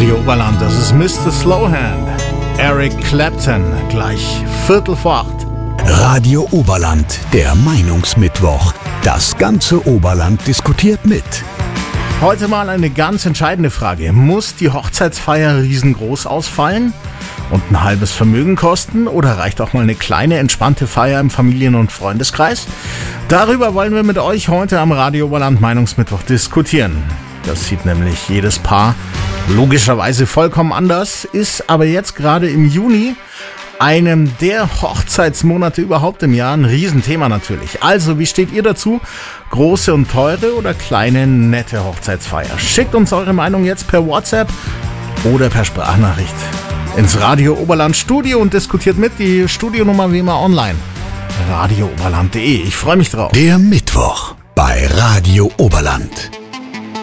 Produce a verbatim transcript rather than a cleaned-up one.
Radio Oberland, das ist Mister Slowhand. Eric Clapton, gleich Viertel vor acht. Radio Oberland, der Meinungsmittwoch. Das ganze Oberland diskutiert mit. Heute mal eine ganz entscheidende Frage. Muss die Hochzeitsfeier riesengroß ausfallen und ein halbes Vermögen kosten? Oder reicht auch mal eine kleine, entspannte Feier im Familien- und Freundeskreis? Darüber wollen wir mit euch heute am Radio Oberland Meinungsmittwoch diskutieren. Das sieht nämlich jedes Paar logischerweise vollkommen anders, ist aber jetzt gerade im Juni, einem der Hochzeitsmonate überhaupt im Jahr, ein Riesenthema natürlich. Also, wie steht ihr dazu? Große und teure oder kleine, nette Hochzeitsfeier? Schickt uns eure Meinung jetzt per WhatsApp oder per Sprachnachricht ins Radio Oberland Studio und diskutiert mit. Die Studionummer wie immer online. radio oberland punkt de. Ich freue mich drauf. Der Mittwoch bei Radio Oberland.